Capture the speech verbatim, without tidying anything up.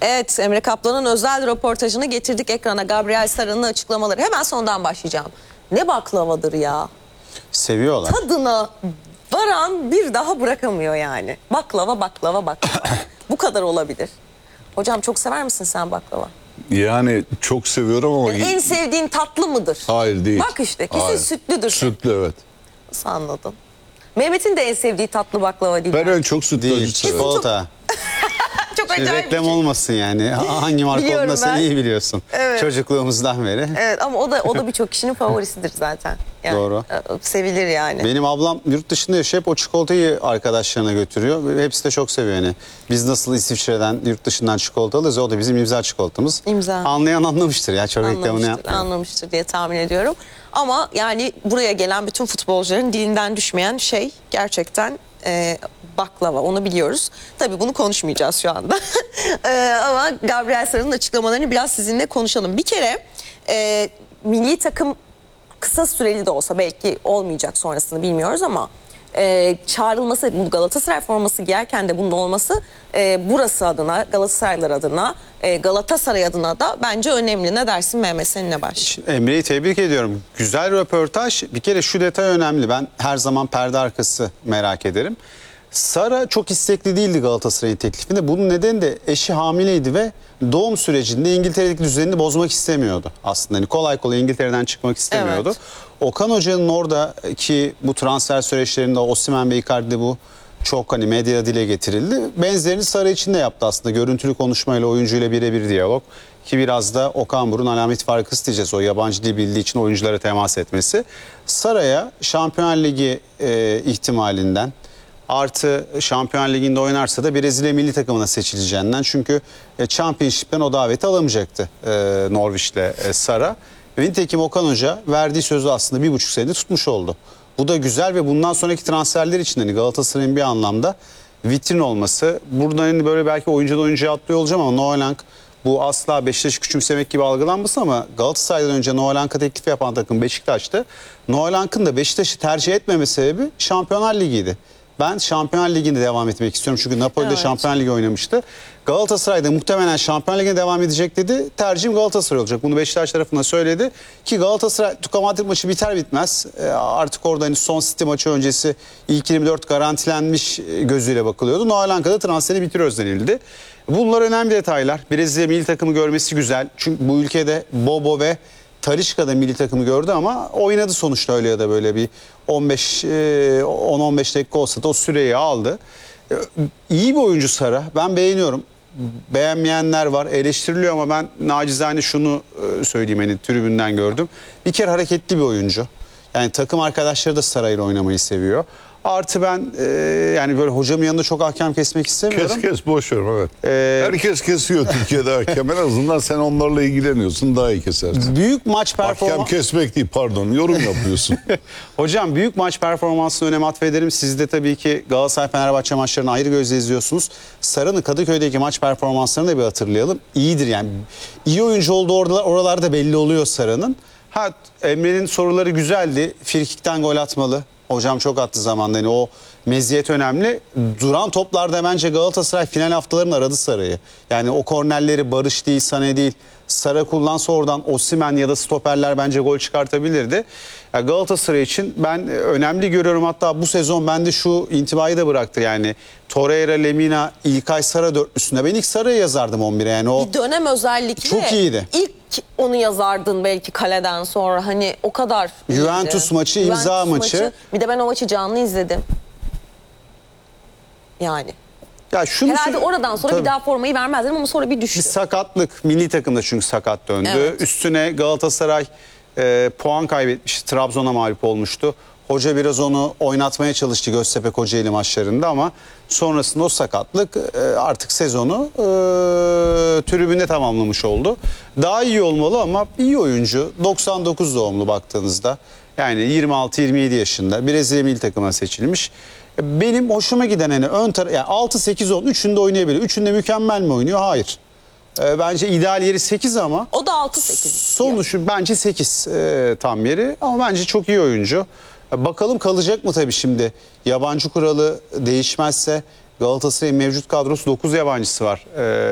Evet, Emre Kaplan'ın özel röportajını getirdik ekrana. Gabriel Sara'nın açıklamaları. Hemen sondan başlayacağım. Ne baklavadır ya. Seviyorlar. Tadına varan bir daha bırakamıyor yani. Baklava, baklava, baklava. Bu kadar olabilir. Hocam çok sever misin sen baklava? Yani çok seviyorum ama... Yani en sevdiğin tatlı mıdır? Hayır değil. Bak işte kesin Hayır. sütlüdür. Sütlü, evet. Nasıl anladın? Mehmet'in de en sevdiği tatlı baklava değil. Ben mi? en çok sütlü Değil, seviyorum. çikolata. Çok Şimdi acayip reklam bir şey. olmasın yani. Hangi marka Biliyorum olduğunu sen ben. iyi biliyorsun. Evet. Çocukluğumuzdan beri. Evet ama o da o da birçok kişinin favorisidir zaten. Yani, Doğru. e, Sevilir yani. Benim ablam yurt dışında yaşıyor. Hep o çikolatayı arkadaşlarına götürüyor. Hepsi de çok seviyor yani. Biz nasıl İsviçre'den, yurt dışından çikolata alırız. O da bizim imza çikolatamız. İmza. Anlayan anlamıştır ya. Çok reklamını Anlamıştır, yapmıyor. anlamıştır diye tahmin ediyorum. Ama yani buraya gelen bütün futbolcuların dilinden düşmeyen şey gerçekten e, baklava. Onu biliyoruz. Tabii bunu konuşmayacağız şu anda. e, ama Gabriel Sara'nın açıklamalarını biraz sizinle konuşalım. Bir kere e, milli takım kısa süreli de olsa belki olmayacak sonrasını bilmiyoruz ama e, çağrılması, bu Galatasaray forması giyerken de bunun olması e, burası adına, Galatasaraylar adına, e, Galatasaray adına da bence önemli. Ne dersin Mehmet, seninle baş? Emre'yi tebrik ediyorum. Güzel röportaj. Bir kere şu detay önemli. Ben her zaman perde arkası merak ederim. Sara çok istekli değildi Galatasaray'ın teklifinde. Bunun nedeni de eşi hamileydi ve doğum sürecinde İngiltere'deki düzenini bozmak istemiyordu aslında. Yani kolay kolay İngiltere'den çıkmak istemiyordu. Evet. Okan Hoca'nın oradaki bu transfer süreçlerinde Osimhen ve Icardi bu çok hani medyada dile getirildi. Benzerini Sara için de yaptı aslında. Görüntülü konuşmayla, oyuncuyla birebir diyalog. Ki biraz da Okan Buruk'un alamet farkı diyeceğiz. O yabancı dil bildiği için oyunculara temas etmesi. Sara'ya Şampiyonlar Ligi e, ihtimalinden artı Şampiyonlar Ligi'nde oynarsa da Brezilya milli takımına seçileceğinden. Çünkü e, Championship'ten o daveti alamayacaktı e, Norwich'le e, Sara. Ve nitekim Okan Hoca verdiği sözü aslında bir buçuk senede tutmuş oldu. Bu da güzel ve bundan sonraki transferler için hani Galatasaray'ın bir anlamda vitrin olması. Buradan hani böyle belki oyuncudan oyuncuya atlıyor olacağım ama Noelank bu asla Beşiktaş'ı küçümsemek gibi algılanmasın ama Galatasaray'dan önce Noelank'a teklif yapan takım Beşiktaş'tı. Noelank'ın da Beşiktaş'ı tercih etmeme sebebi Şampiyonlar Ligi'ydi. Ben Şampiyonlar Ligi'nde devam etmek istiyorum. Çünkü Napoli'de Evet. Şampiyonlar Ligi oynamıştı. Galatasaray'da muhtemelen Şampiyonlar Ligi'ne devam edecek dedi. Tercihim Galatasaray olacak. Bunu Beşiktaş tarafına söyledi. Ki Galatasaray Tuka Madrid maçı biter bitmez. E, artık orada hani son City maçı öncesi ilk yirmi dört garantilenmiş gözüyle bakılıyordu. Noelanka'da transferi bitiriyoruz denildi. Bunlar önemli detaylar. Brezilya milli takımı görmesi güzel. Çünkü bu ülkede Bobo ve Talisca'da milli takımı gördü ama oynadı sonuçta öyle ya da böyle bir on beş on on beş dakika olsa da o süreyi aldı. İyi bir oyuncu Sara. Ben beğeniyorum. Beğenmeyenler var, eleştiriliyor ama ben nacizane şunu söyleyeyim, hani tribünden gördüm. Bir kere hareketli bir oyuncu. Yani takım arkadaşları da Sara ile oynamayı seviyor. Artı ben e, yani böyle hocamın yanında çok hakem kesmek istemiyorum. Kes kes boş ver, evet. Ee, Herkes kesiyor Türkiye'de hakem. En azından sen onlarla ilgileniyorsun, daha iyi kesersin. Büyük maç Hakem performansı... kesmek değil, pardon, yorum yapıyorsun. Hocam büyük maç performansına önem atfederim. Siz de tabii ki Galatasaray Fenerbahçe maçlarını ayrı gözle izliyorsunuz. Sarı'nın Kadıköy'deki maç performanslarını da bir hatırlayalım. İyidir yani. İyi oyuncu olduğu orada, oralarda belli oluyor Sarı'nın. Ha, Emre'nin soruları güzeldi. Frikikten gol atmalı. Hocam çok attı zamanda. Yani o meziyet önemli. Duran toplarda bence Galatasaray final haftalarında aradı Sara'yı. Yani o kornerleri Barış değil, Sané değil, Sara kullansa oradan Osimhen ya da stoperler bence gol çıkartabilirdi. Yani Galatasaray için ben önemli görüyorum. Hatta bu sezon bende şu intibayı da bıraktı yani. Torreira, Lemina, İlkay, Sara dörtlüsünde. Ben ilk Sara'yı yazardım on bire yani. O Bir dönem özellikle çok iyiydi. İlk onu yazardın belki kaleden sonra, hani o kadar iyiydi. Juventus maçı, imza Juventus maçı. Bir de ben o maçı canlı izledim. Yani. ya şunu Herhalde söyle- oradan sonra Tabii. bir daha formayı vermezdim ama sonra bir düştü. Bir sakatlık, milli takımda çünkü sakat döndü. Evet. Üstüne Galatasaray e, puan kaybetmişti. Trabzon'a mağlup olmuştu. Hoca biraz onu oynatmaya çalıştı Göztepe Kocaeli maçlarında ama sonrasında o sakatlık e, artık sezonu e, tribünde tamamlamış oldu. Daha iyi olmalı ama iyi oyuncu. doksan dokuz doğumlu baktığınızda. Yani yirmi altı yirmi yedi yaşında Brezilya milli takımına seçilmiş. Benim hoşuma giden hani ön taraf, yani altı sekiz on üçünde oynayabilir. Üçünde mükemmel mi oynuyor? Hayır. E, bence ideal yeri sekiz ama O da altı sekiz. sonuçu bence sekiz e, tam yeri ama bence çok iyi oyuncu. E, bakalım kalacak mı tabii şimdi. Yabancı kuralı değişmezse Galatasaray'ın mevcut kadrosu dokuz yabancısı var. E,